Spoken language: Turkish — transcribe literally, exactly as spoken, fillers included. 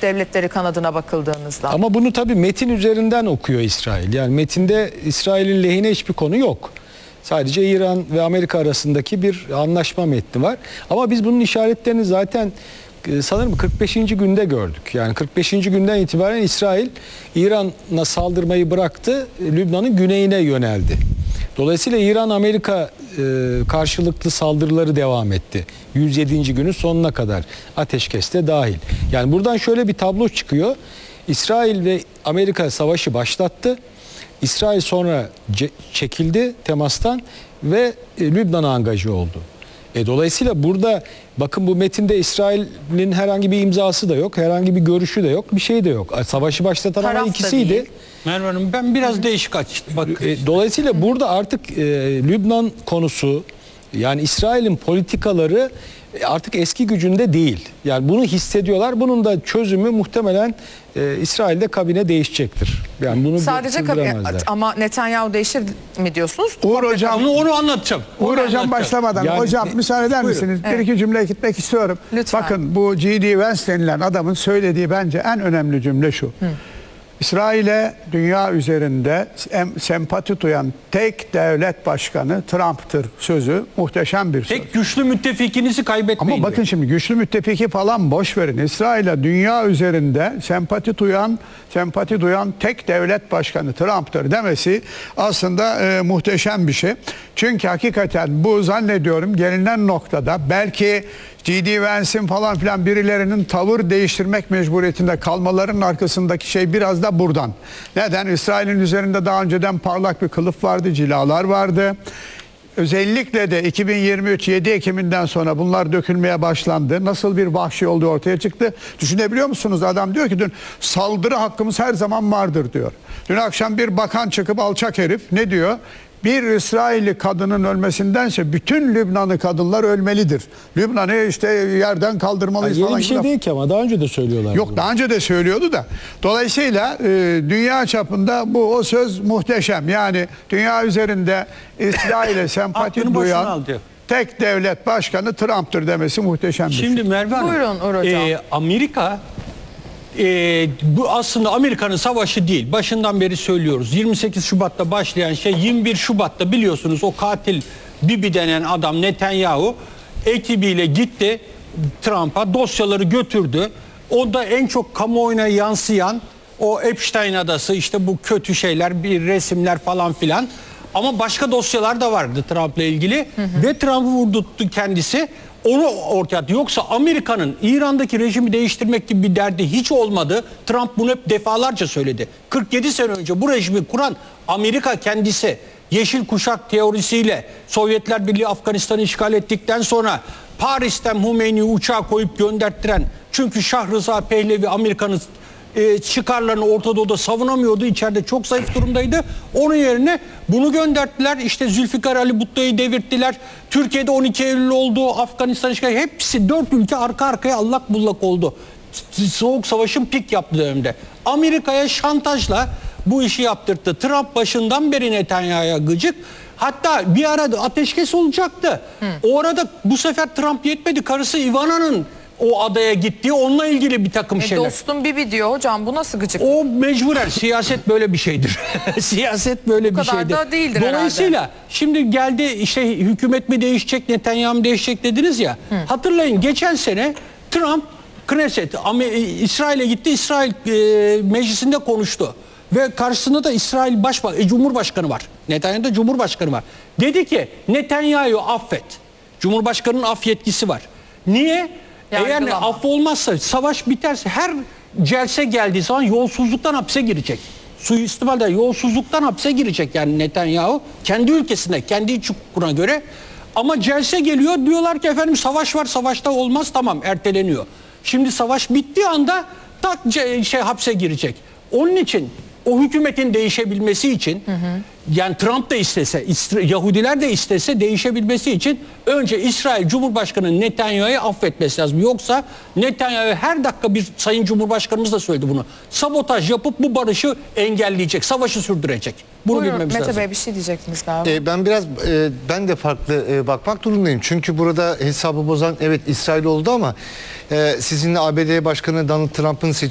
Birleşik Devletleri kanadına bakıldığınızda. Ama bunu tabii metin üzerinden okuyor İsrail. Yani metinde İsrail'in lehine hiçbir konu yok. Sadece İran ve Amerika arasındaki bir anlaşma metni var. Ama biz bunun işaretlerini zaten sanırım kırk beşinci günde gördük. Yani kırk beşinci günden itibaren İsrail İran'a saldırmayı bıraktı, Lübnan'ın güneyine yöneldi. Dolayısıyla İran-Amerika e, karşılıklı saldırıları devam etti. yüz yedinci günün sonuna kadar ateşkeste dahil. Yani buradan şöyle bir tablo çıkıyor. İsrail ve Amerika savaşı başlattı. İsrail sonra çekildi temastan ve e, Lübnan'a angaje oldu. E, dolayısıyla burada bakın bu metinde İsrail'in herhangi bir imzası da yok, herhangi bir görüşü de yok, bir şey de yok. Savaşı başlatan ama ikisiydi. Merve Hanım, ben biraz Hı. değişik açtım. Bak. E, dolayısıyla Hı. burada artık e, Lübnan konusu, yani İsrail'in politikaları artık eski gücünde değil. Yani bunu hissediyorlar. Bunun da çözümü muhtemelen e, İsrail'de kabine değişecektir. Yani bunu sadece kabine, ama Netanyahu değişir mi diyorsunuz? Uğur Hocam, onu, onu anlatacağım. Uğur onu Hocam anlatacağım. başlamadan yani, hocam e, müsaade eder misiniz? Evet. Bir iki cümle gitmek istiyorum. Lütfen. Bakın bu G D Vance denilen adamın söylediği bence en önemli cümle şu. Hı. İsrail'e dünya üzerinde sempati duyan tek devlet başkanı Trump'tır sözü muhteşem bir söz. Tek güçlü müttefikinizi kaybetmeyin. Ama bakın diyor. Şimdi güçlü müttefiki falan boş verin. İsrail'e dünya üzerinde sempati duyan sempati duyan tek devlet başkanı Trump'tır demesi aslında e, muhteşem bir şey. Çünkü hakikaten bu zannediyorum gelinen noktada belki G D Vance'in falan filan birilerinin tavır değiştirmek mecburiyetinde kalmalarının arkasındaki şey biraz da buradan. Neden? İsrail'in üzerinde daha önceden parlak bir kılıf vardı, cilalar vardı. Özellikle de iki bin yirmi üç yedi Ekim'inden sonra bunlar dökülmeye başlandı. Nasıl bir vahşi olduğu ortaya çıktı. Düşünebiliyor musunuz? Adam diyor ki dün saldırı hakkımız her zaman vardır diyor. Dün akşam bir bakan çıkıp alçak herif ne diyor? Bir İsrailli kadının ölmesindense bütün Lübnanlı kadınlar ölmelidir. Lübnan'ı işte yerden kaldırmalıyız yani falan. Yeni bir şey değil ki ama daha önce de söylüyorlar. Yok bunu. Daha önce de söylüyordu da. Dolayısıyla e, dünya çapında bu o söz muhteşem. Yani dünya üzerinde İsrail'e sempati duyan tek devlet başkanı Trump'tır demesi muhteşem bir şey. Şimdi Merve Hanım, buyurun Uğur Hocam. E, Amerika e, bu aslında Amerika'nın savaşı değil. Başından beri söylüyoruz. yirmi sekiz Şubat'ta başlayan şey yirmi bir Şubat'ta biliyorsunuz o katil Bibi denen adam Netanyahu ekibiyle gitti Trump'a dosyaları götürdü. O da en çok kamuoyuna yansıyan o Epstein adası işte bu kötü şeyler bir resimler falan filan. Ama başka dosyalar da vardı Trump'la ilgili hı hı. ve Trump'ı vurdurttu kendisi. Onu ortaya attı. Yoksa Amerika'nın İran'daki rejimi değiştirmek gibi bir derdi hiç olmadı. Trump bunu hep defalarca söyledi. kırk yedi sene önce bu rejimi kuran Amerika kendisi. Yeşil kuşak teorisiyle Sovyetler Birliği Afganistan'ı işgal ettikten sonra Paris'ten Hümeyni'yi uçağa koyup gönderttiren, çünkü Şah Rıza Pehlevi Amerika'nın e, çıkarlarını Orta Doğu'da savunamıyordu. İçeride çok zayıf durumdaydı. Onun yerine bunu gönderttiler. İşte Zülfikar Ali Bhutto'yu devirttiler. Türkiye'de on iki Eylül oldu. Afganistan işgali. Hepsi dört ülke arka arkaya allak bullak oldu. Soğuk Savaş'ın pik yaptığı dönemde. Amerika'ya şantajla bu işi yaptırttı. Trump başından beri Netanyahu'ya gıcık. Hatta bir arada ateşkes olacaktı. Hı. O arada bu sefer Trump yetmedi. Karısı Ivana'nın o adaya gittiği, onunla ilgili bir takım e şeyler. Dostum Bibi diyor hocam, bu nasıl gıcık? O mecburen siyaset böyle bir şeydir. Siyaset böyle bir şeydir. Bu kadar da değildir Dolayısıyla herhalde. şimdi geldi işte hükümet mi değişecek, Netanyahu mu değişecek dediniz ya. Hı. Hatırlayın geçen sene Trump Knesset, İsrail'e gitti, İsrail e, meclisinde konuştu. Ve karşısında da İsrail Başbakanı, e, Cumhurbaşkanı var. Netanyahu'da Cumhurbaşkanı var. Dedi ki Netanyahu'yu affet. Cumhurbaşkanının af yetkisi var. Niye? Eğer af olmazsa, savaş biterse, her celse geldiği zaman yolsuzluktan hapse girecek. Suistimalden, yolsuzluktan hapse girecek yani Netanyahu. Kendi ülkesinde, kendi iç hukukuna göre. Ama celse geliyor, diyorlar ki efendim savaş var, savaşta olmaz, tamam erteleniyor. Şimdi savaş bittiği anda tak şey hapse girecek. Onun için o hükümetin değişebilmesi için, hı hı. yani Trump da istese, Yahudiler de istese değişebilmesi için önce İsrail Cumhurbaşkanı Netanyahu'yu affetmesi lazım. Yoksa Netanyahu her dakika, bir Sayın Cumhurbaşkanımız da söyledi bunu, sabotaj yapıp bu barışı engelleyecek, savaşı sürdürecek. Bunu Buyurun, bilmemiz Mete lazım. Bey bir şey diyecektiniz galiba. Ee, ben biraz e, ben de farklı e, bakmak durumundayım. Çünkü burada hesabı bozan evet İsrail oldu ama e, sizinle A B D Başkanı Donald Trump'ın